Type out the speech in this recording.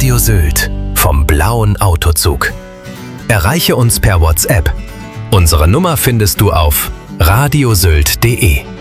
Radio Sylt vom blauen Autozug. Erreiche uns per WhatsApp. Unsere Nummer findest du auf radiosylt.de.